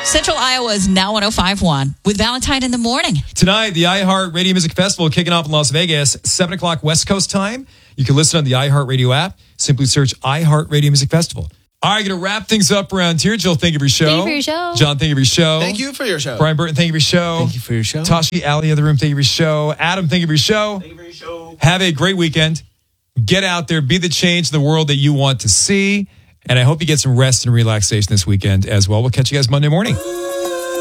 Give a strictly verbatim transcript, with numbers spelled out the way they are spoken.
Central Iowa is now one oh five point one with Valentine in the morning. Tonight, the iHeart Radio Music Festival kicking off in Las Vegas, seven o'clock West Coast time. You can listen on the iHeart Radio app. Simply search iHeart Radio Music Festival. All right, going to wrap things up around here. Jill, thank you for your show. Thank you for your show. John, thank you for your show. Thank you for your show. Brian Burton, thank you for your show. Thank you for your show. Tashi, Allie, other room, thank you for your show. Adam, thank you for your show. Thank you for your show. Have a great weekend. Get out there, be the change in the world that you want to see. And I hope you get some rest and relaxation this weekend as well. We'll catch you guys Monday morning.